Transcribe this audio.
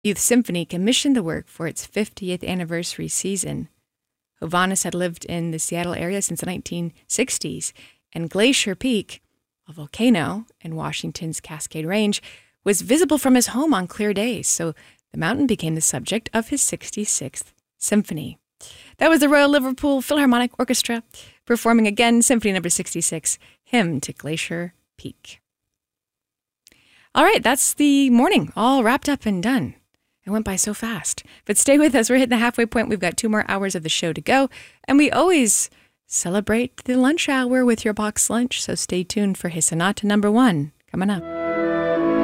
Youth Symphony commissioned the work for its 50th anniversary season. Hovhaness had lived in the Seattle area since the 1960s, and Glacier Peak, a volcano in Washington's Cascade Range, was visible from his home on clear days, so the mountain became the subject of his 66th symphony. That was the Royal Liverpool Philharmonic Orchestra performing again Symphony No. 66, Hymn to Glacier Peak. All right, that's the morning, all wrapped up and done. It went by so fast. But stay with us. We're hitting the halfway point. We've got 2 more hours of the show to go. And we always celebrate the lunch hour with your box lunch. So stay tuned for his Sonata No. 1 coming up.